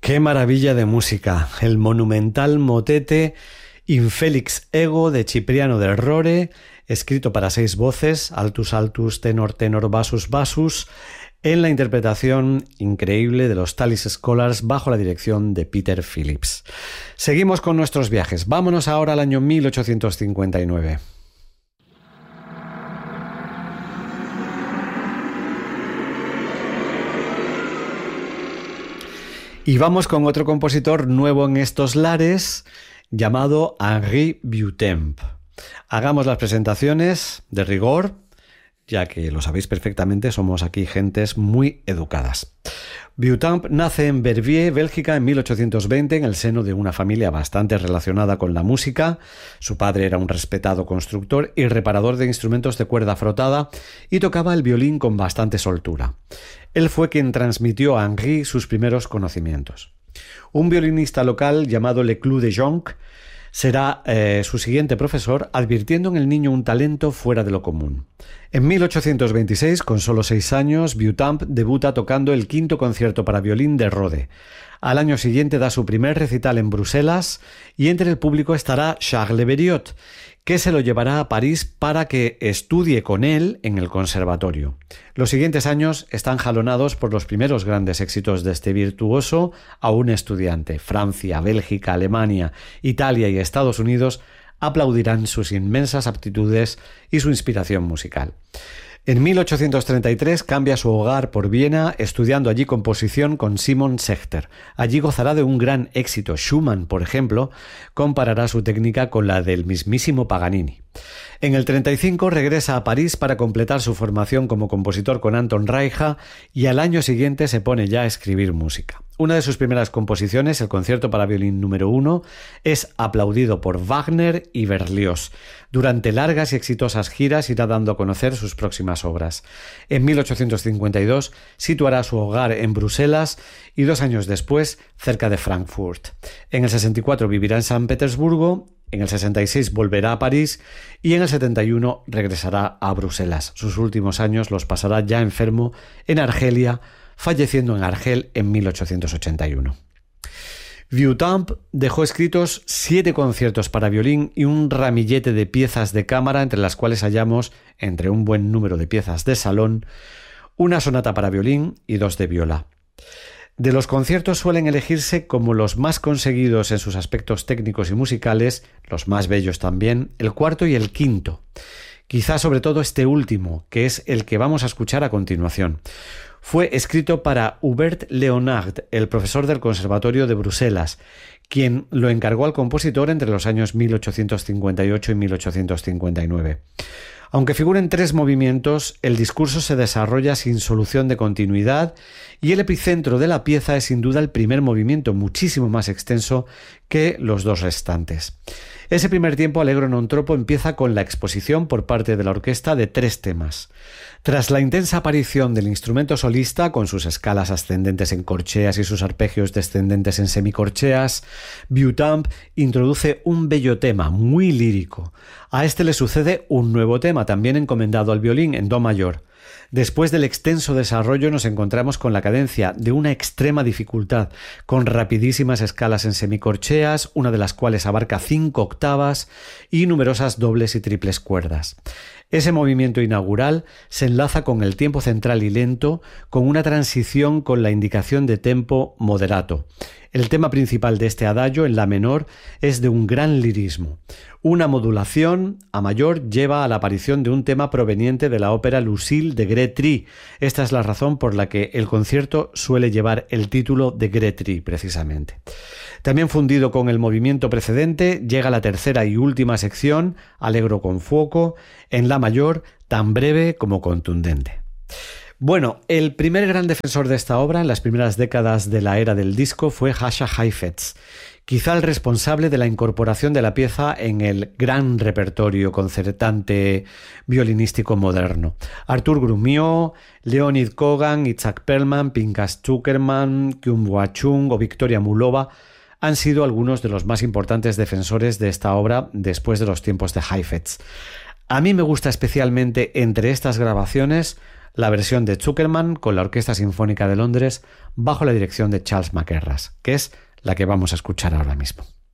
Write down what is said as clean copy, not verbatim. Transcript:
Qué maravilla de música, el monumental motete Infelix Ego de Cipriano del Rore, escrito para 6 voces, altus altus, tenor tenor, bassus bassus, en la interpretación increíble de los Tallis Scholars bajo la dirección de Peter Phillips. Seguimos con nuestros viajes, vámonos ahora al año 1859. Y vamos con otro compositor nuevo en estos lares, llamado Henri Vieuxtemps. Hagamos las presentaciones de rigor, ya que lo sabéis perfectamente, somos aquí gentes muy educadas. Vieuxtemps nace en Verviers, Bélgica, en 1820, en el seno de una familia bastante relacionada con la música. Su padre era un respetado constructor y reparador de instrumentos de cuerda frotada y tocaba el violín con bastante soltura. Él fue quien transmitió a Henri sus primeros conocimientos. Un violinista local llamado Leclus de Jonc será su siguiente profesor, advirtiendo en el niño un talento fuera de lo común. En 1826, con solo 6 años, Vieuxtemps debuta tocando el quinto concierto para violín de Rode. Al año siguiente da su primer recital en Bruselas y entre el público estará Charles Leveriot, que se lo llevará a París para que estudie con él en el conservatorio. Los siguientes años están jalonados por los primeros grandes éxitos de este virtuoso aún estudiante. Francia, Bélgica, Alemania, Italia y Estados Unidos aplaudirán sus inmensas aptitudes y su inspiración musical. En 1833 cambia su hogar por Viena, estudiando allí composición con Simon Sechter. Allí gozará de un gran éxito. Schumann, por ejemplo, comparará su técnica con la del mismísimo Paganini. En el 35 regresa a París para completar su formación como compositor con Anton Reicha y al año siguiente se pone ya a escribir música. Una de sus primeras composiciones, el concierto para violín número 1, es aplaudido por Wagner y Berlioz. Durante largas y exitosas giras irá dando a conocer sus próximas obras. En 1852 situará su hogar en Bruselas y 2 años después cerca de Frankfurt. En el 64 vivirá en San Petersburgo. En el 66 volverá a París y en el 71 regresará a Bruselas. Sus últimos años los pasará ya enfermo en Argelia, falleciendo en Argel en 1881. Vieuxtemps dejó escritos 7 conciertos para violín y un ramillete de piezas de cámara, entre las cuales hallamos, entre un buen número de piezas de salón, una sonata para violín y 2 de viola. De los conciertos suelen elegirse como los más conseguidos en sus aspectos técnicos y musicales, los más bellos también, el cuarto y el quinto. Quizá sobre todo este último, que es el que vamos a escuchar a continuación. Fue escrito para Hubert Leonard, el profesor del Conservatorio de Bruselas, quien lo encargó al compositor entre los años 1858 y 1859. Aunque figuren 3 movimientos, el discurso se desarrolla sin solución de continuidad y el epicentro de la pieza es sin duda el primer movimiento, muchísimo más extenso que los 2 restantes. Ese primer tiempo allegro non troppo empieza con la exposición por parte de la orquesta de 3 temas. Tras la intensa aparición del instrumento solista, con sus escalas ascendentes en corcheas y sus arpegios descendentes en semicorcheas, Vieuxtemps introduce un bello tema muy lírico. A este le sucede un nuevo tema, también encomendado al violín, en do mayor. Después del extenso desarrollo nos encontramos con la cadencia de una extrema dificultad, con rapidísimas escalas en semicorcheas, una de las cuales abarca 5 octavas y numerosas dobles y triples cuerdas. Ese movimiento inaugural se enlaza con el tiempo central y lento, con una transición con la indicación de tempo moderato. El tema principal de este adagio, en la menor, es de un gran lirismo. Una modulación a mayor lleva a la aparición de un tema proveniente de la ópera Lucile de Grétry. Esta es la razón por la que el concierto suele llevar el título de Grétry, precisamente. También fundido con el movimiento precedente, llega la tercera y última sección, allegro con fuoco, en la mayor, tan breve como contundente. Bueno, el primer gran defensor de esta obra en las primeras décadas de la era del disco fue Jascha Heifetz, quizá el responsable de la incorporación de la pieza en el gran repertorio concertante violinístico moderno. Artur Grumiaux, Leonid Kogan, Itzhak Perlman, Pinkas Zuckerman, Kyung-Wha Chung o Victoria Mulova han sido algunos de los más importantes defensores de esta obra después de los tiempos de Heifetz. A mí me gusta especialmente entre estas grabaciones la versión de Zuckerman con la Orquesta Sinfónica de Londres bajo la dirección de Charles McKerras, que es la que vamos a escuchar ahora mismo.